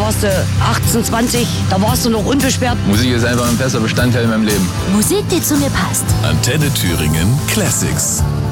warst du 18, 20, da warst du noch unbeschwert. Musik ist einfach ein fester Bestandteil in meinem Leben. Musik, die zu mir passt. Antenne Thüringen Classics.